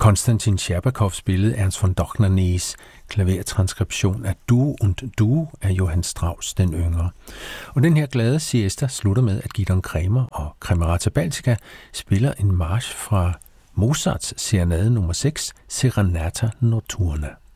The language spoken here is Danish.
Konstantin Scherbakow spillede Ernst von Dohnernys klavertranskription af Du und Du af Johann Strauss den yngre. Og den her glade siesta slutter med, at Gidon Kremer og Kremerata Baltica spiller en march fra Mozarts serenade nummer 6, Serenata Notturna.